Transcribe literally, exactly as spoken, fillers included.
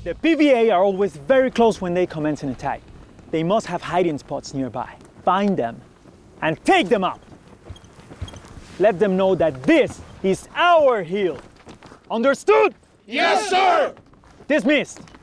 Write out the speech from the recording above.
The P V A are always very close when they commence an attack. They must have hiding spots nearby. Find them and take them out. Let them know that this is our hill. Understood? Yes, sir! Dismissed.